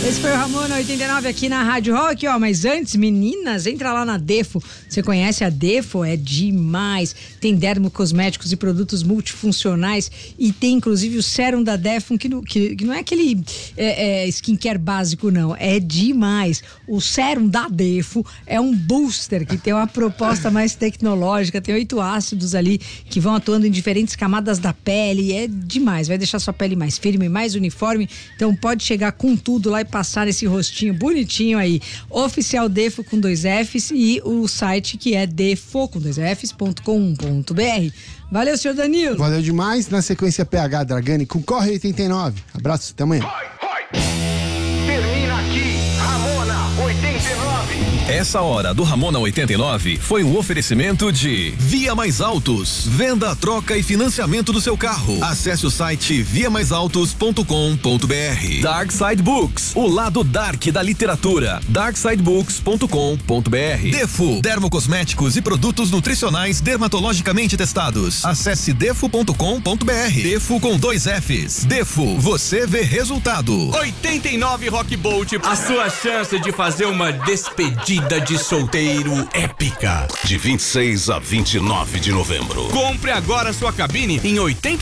Esse foi o Ramona 89 aqui na Rádio Rock, ó. Mas antes, meninas, entra lá na Defo. Você conhece a Defo? É demais. Tem dermocosméticos e produtos multifuncionais. E tem inclusive o sérum da Defo, que não é aquele skincare básico, não. É demais. O sérum da Defo é um booster que tem uma proposta mais tecnológica. Tem 8 ácidos ali que vão atuando em diferentes camadas da pele. É demais. Vai deixar sua pele mais firme, mais uniforme. Então pode chegar com tudo lá e passar esse rostinho bonitinho aí. Oficial Defo com 2 Fs e o site que é defo com 2 Fs.com.br. Valeu, senhor Danilo. Valeu demais. Na sequência, PH Dragani com Corre 89. Abraço, até amanhã. Termina aqui, Ramona 89. Essa hora do Ramona 89 foi um oferecimento de Via Mais Autos, venda, troca e financiamento do seu carro. Acesse o site viamaisautos.com.br. Dark Side Books, o lado dark da literatura. darksidebooks.com.br. Defo, dermocosméticos e produtos nutricionais dermatologicamente testados. Acesse defo.com.br. Defo com 2 Fs. Defo, você vê resultado. 89 Rock Bolt, a sua chance de fazer uma despedida de solteiro épica. De 26 a 29 de novembro. Compre agora sua cabine em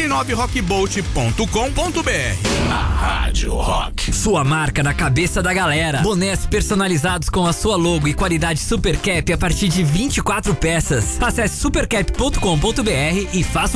89rockbolt.com.br. Na Rádio Rock. Sua marca na cabeça da galera. Bonés personalizados com a sua logo e qualidade Super Cap a partir de 24 peças. Acesse supercap.com.br e faça